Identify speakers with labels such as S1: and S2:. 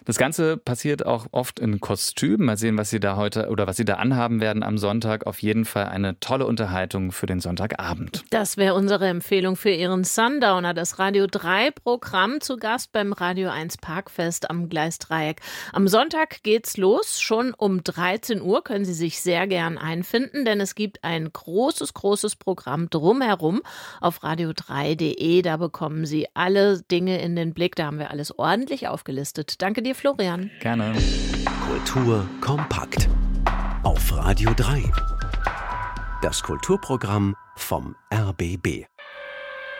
S1: Das Ganze passiert auch oft in Kostüm. Mal sehen, was Sie da heute oder was Sie da anhaben werden am Sonntag. Auf jeden Fall eine tolle Unterhaltung für den Sonntagabend.
S2: Das wäre unsere Empfehlung für Ihren Sundowner, das Radio 3 Programm, zu Gast beim Radio 1 Parkfest am Gleisdreieck. Am Sonntag geht's los. Schon um 13 Uhr können Sie sich sehr gern einfinden, denn es gibt ein großes Programm drumherum auf radio3.de. Da bekommen Sie alle Dinge in den Blick. Da haben wir alles ordentlich aufgelistet. Danke dir, Florian.
S1: Gerne.
S3: Kultur kompakt auf Radio 3. Das Kulturprogramm vom RBB.